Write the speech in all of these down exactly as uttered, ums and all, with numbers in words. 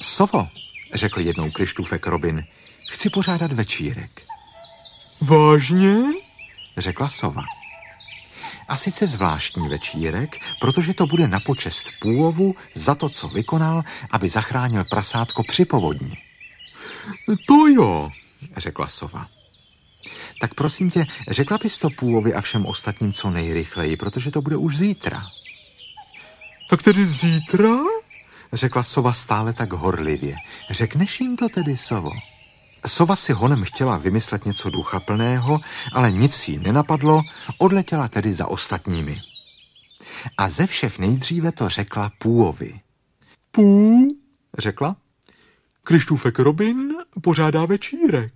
Sovo, řekl jednou Kryštůfek Robin, chci pořádat večírek. Vážně? Řekla sova. A sice zvláštní večírek, protože to bude na počest půvovu za to, co vykonal, aby zachránil prasátko při povodni. To jo, řekla sova. Tak prosím tě, řekla bys to půvovi a všem ostatním co nejrychleji, protože to bude už zítra. Tak tedy zítra? Řekla sova stále tak horlivě. Řekneš jim to tedy, sovo? Sova si honem chtěla vymyslet něco duchaplného, ale nic jí nenapadlo, odletěla tedy za ostatními. A ze všech nejdříve to řekla půvovi. Pů, řekla, Kryštůfek Robin pořádá večírek.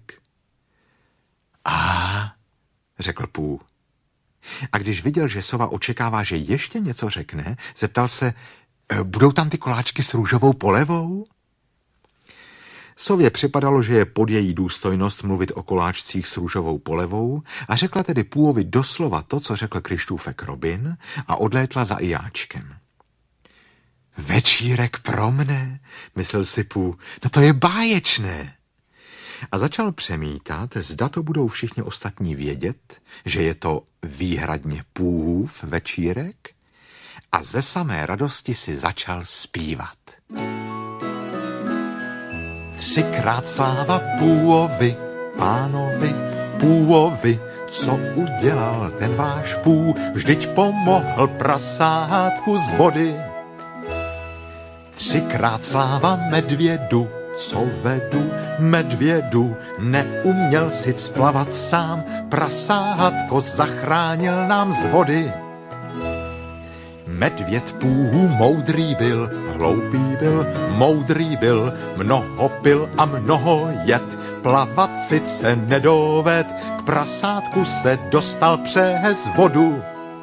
A, řekl pů. A když viděl, že sova očekává, že ještě něco řekne, zeptal se, budou tam ty koláčky s růžovou polevou? Sově připadalo, že je pod její důstojnost mluvit o koláčcích s růžovou polevou a řekla tedy půvovi doslova to, co řekl Kryštůfek Robin a odlétla za Ijáčkem. Večírek pro mne, myslel si pů, no to je báječné. A začal přemítat, zda to budou všichni ostatní vědět, že je to výhradně půův večírek, a ze samé radosti si začal zpívat. Třikrát sláva půvovi, pánovi, půvovi, co udělal ten váš pů, vždyť pomohl prasátku z vody. Třikrát sláva medvědu, co vedu, medvědu, neuměl si splavat sám, prasátko zachránil nám z vody. Medvěd půhů moudrý byl, hloupý byl, moudrý byl, mnoho pil a mnoho jet, plavat sice nedoved, k prasátku se dostal přes vodu.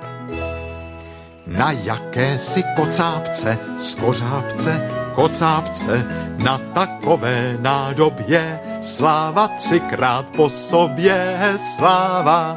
Na jakési kocápce, skořápce, kocápce, na takové nádobě, sláva třikrát po sobě, sláva.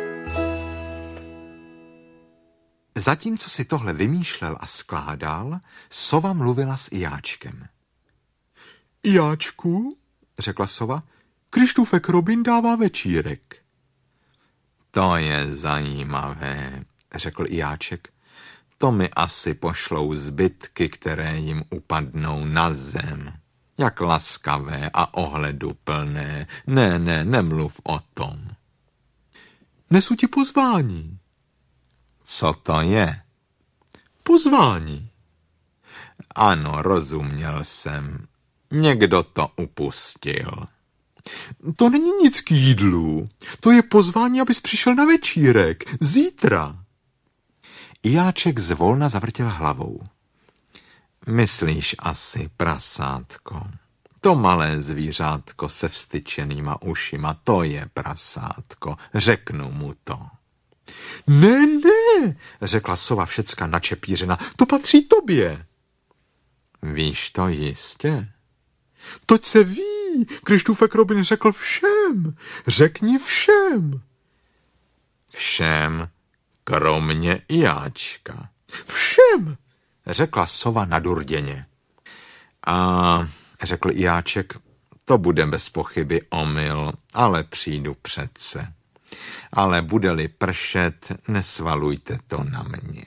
Zatímco si tohle vymýšlel a skládal, sova mluvila s Ijáčkem. Ijáčku, řekla sova, Kryštůfek Robin dává večírek. To je zajímavé, řekl Ijáček. To mi asi pošlou zbytky, které jim upadnou na zem. Jak laskavé a ohleduplné. Ne, ne, nemluv o tom. Nesu ti pozvání. Co to je? Pozvání. Ano, rozuměl jsem. Někdo to upustil. To není nic k jídlu. To je pozvání, abys přišel na večírek. Zítra. Ijáček zvolna zavrtěl hlavou. Myslíš asi, prasátko. To malé zvířátko se vstyčenýma ušima, to je prasátko. Řeknu mu to. Ne, ne, řekla sova všecka načepířena. To patří tobě. Víš to jistě? Toť se ví. Kryštůfek Robin řekl všem. Řekni všem. Všem, kromě Ijáčka. Všem, řekla sova nadurděně. A řekl Ijáček, to bude bez pochyby omyl, ale přijdu přece. Ale bude-li pršet, nesvalujte to na mě.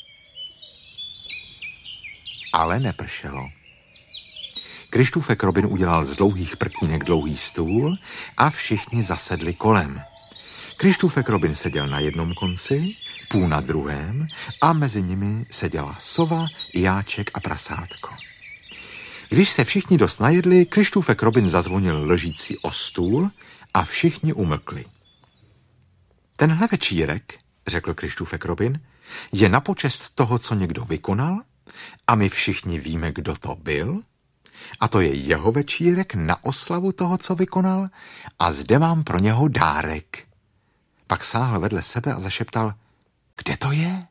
Ale nepršelo. Kryštůfek Robin udělal z dlouhých prkínek dlouhý stůl a všichni zasedli kolem. Kryštůfek Robin seděl na jednom konci, půl na druhém a mezi nimi seděla sova, Ijáček a prasátko. Když se všichni dost najedli, Kryštůfek Robin zazvonil lžící o stůl a všichni umlkli. Tenhle večírek, řekl Kryštůfek Robin, je na počest toho, co někdo vykonal a my všichni víme, kdo to byl. A to je jeho večírek na oslavu toho, co vykonal a zde mám pro něho dárek. Pak sáhl vedle sebe a zašeptal, kde to je?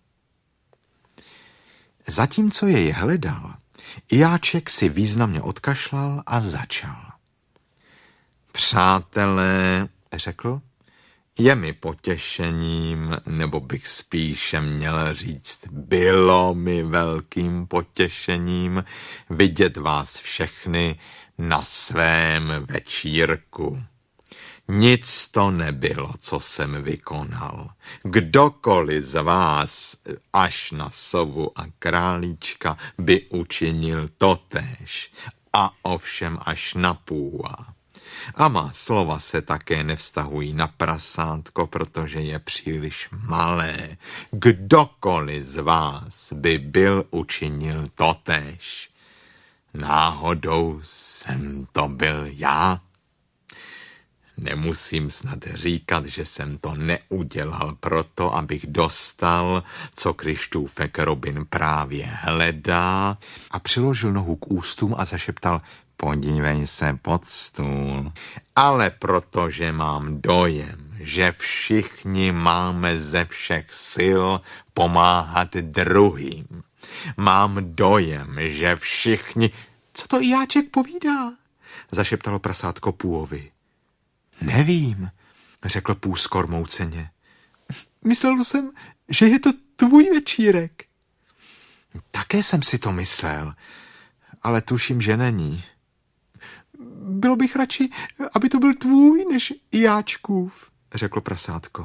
Zatímco jej hledal, Ijáček si významně odkašlal a začal. Přátelé, řekl, Je mi potěšením, nebo bych spíše měl říct, bylo mi velkým potěšením vidět vás všechny na svém večírku. Nic to nebylo, co jsem vykonal. Kdokoliv z vás, až na sovu a králíčka, by učinil totéž. A ovšem až na půva. A má slova se také nevztahují na prasátko, protože je příliš malé. Kdokoliv z vás by byl učinil totéž. Náhodou jsem to byl já. Nemusím snad říkat, že jsem to neudělal proto, abych dostal, co Krištůfek Robin právě hledá, a přiložil nohu k ústům a zašeptal: podívej se pod stůl. Ale protože mám dojem, že všichni máme ze všech sil pomáhat druhým. Mám dojem, že všichni... Co to Jáček povídá? Zašeptalo prasátko Půvovi. Nevím, řekl Pů skormouceně. Myslel jsem, že je to tvůj večírek. Také jsem si to myslel, ale tuším, že není. Bylo bych radši, aby to byl tvůj, než Jáčkův, řeklo prasátko.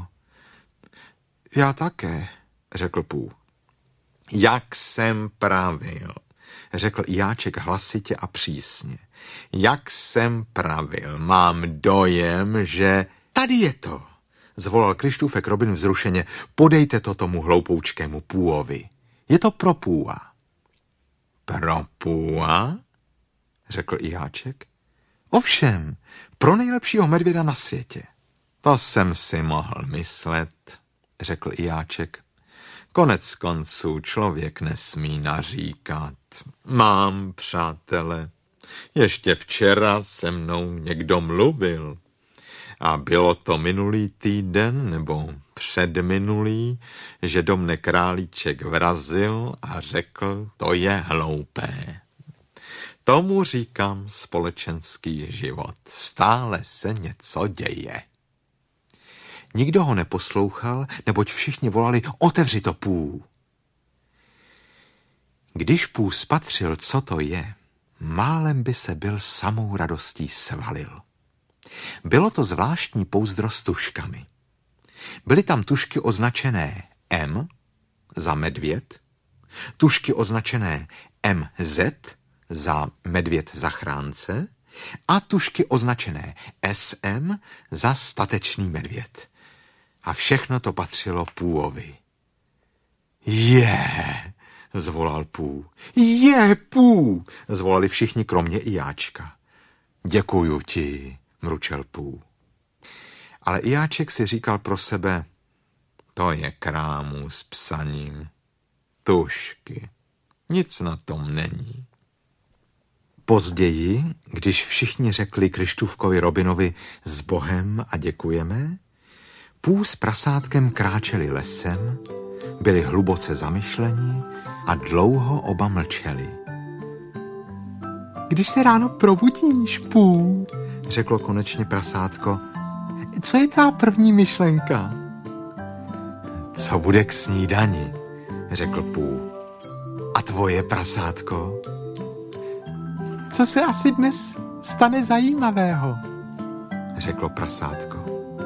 Já také, řekl Pů. Jak jsem pravil, řekl Jáček hlasitě a přísně. Jak jsem pravil, mám dojem, že... Tady je to, zvolal Krištůfek Robin vzrušeně. Podejte to tomu hloupoučkému Půvovi. Je to pro Půva. Pro Půva? Řekl i Jáček. Ovšem, pro nejlepšího medvěda na světě. To jsem si mohl myslet, řekl i Jáček. Konec konců člověk nesmí naříkat. Mám přátele. Ještě včera se mnou někdo mluvil. A bylo to minulý týden nebo předminulý, že do mne králíček vrazil a řekl, to je hloupé. Tomu říkám společenský život. Stále se něco děje. Nikdo ho neposlouchal, neboť všichni volali, otevři to, Pů. Když Pů spatřil, co to je, málem by se byl samou radostí svalil. Bylo to zvláštní pouzdro s tuškami. Byly tam tušky označené M za medvěd, tušky označené M Z za medvěd zachránce a tušky označené S M za statečný medvěd. A všechno to patřilo Půvovi. Je, yeah, zvolal Pů. Je, yeah, Pů, zvolali všichni kromě i Jáčka. Děkuju ti, mručel Pů. Ale i Jáček si říkal pro sebe, to je krámu s psaním. Tušky, nic na tom není. Později, když všichni řekli Krištůfkovi Robinovi s Bohem a děkujeme, Pů s prasátkem kráčeli lesem, byli hluboce zamyšleni a dlouho oba mlčeli. Když se ráno probudíš, Pů, řeklo konečně prasátko, co je tvá první myšlenka? Co bude k snídani, řekl Pů. A tvoje, prasátko? Co se asi dnes stane zajímavého, řeklo prasátko.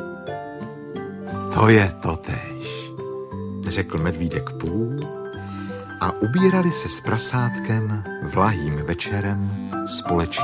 To je totéž, řekl medvídek Pů a ubírali se s prasátkem vlahým večerem společně.